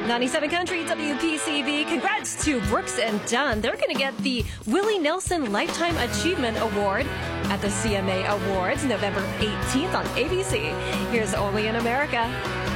97 Country WPCB. Congrats to Brooks and Dunn. They're going to get the Willie Nelson Lifetime Achievement Award at the CMA Awards November 18th on ABC. Here's Only in America.